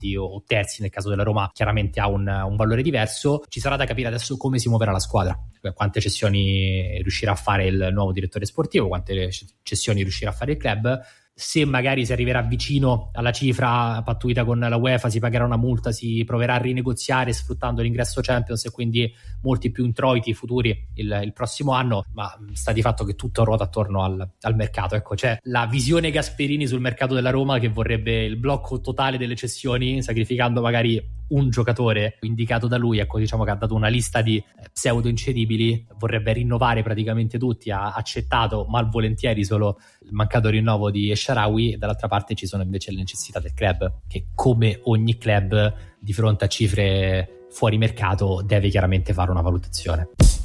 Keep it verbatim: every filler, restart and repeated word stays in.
o terzi nel caso della Roma chiaramente ha un, un valore diverso. Ci sarà da capire adesso come si muoverà la squadra, quante cessioni riuscirà a fare il nuovo direttore sportivo, quante cessioni riuscirà a fare il club. Se magari si arriverà vicino alla cifra pattuita con la UEFA, si pagherà una multa, si proverà a rinegoziare sfruttando l'ingresso Champions e quindi molti più introiti futuri il, il prossimo anno, ma sta di fatto che tutto ruota attorno al, al mercato. Ecco, c'è la visione Gasperini sul mercato della Roma che vorrebbe il blocco totale delle cessioni, sacrificando magari un giocatore indicato da lui. Ecco, diciamo che ha dato una lista di pseudo incedibili, vorrebbe rinnovare praticamente tutti, ha accettato malvolentieri solo il mancato rinnovo di Esharawi, e dall'altra parte ci sono invece le necessità del club, che come ogni club di fronte a cifre fuori mercato deve chiaramente fare una valutazione.